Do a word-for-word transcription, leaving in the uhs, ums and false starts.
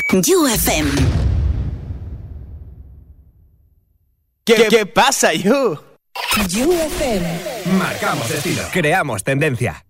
You F M. ¿Qué, qué pasa, You? You F M. Marcamos estilo. Creamos tendencia.